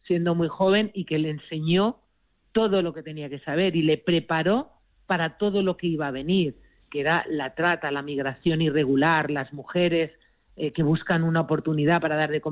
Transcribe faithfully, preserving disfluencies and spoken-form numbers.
siendo muy joven y que le enseñó todo lo que tenía que saber y le preparó para todo lo que iba a venir, que era la trata, la migración irregular, las mujeres eh, que buscan una oportunidad para dar de comer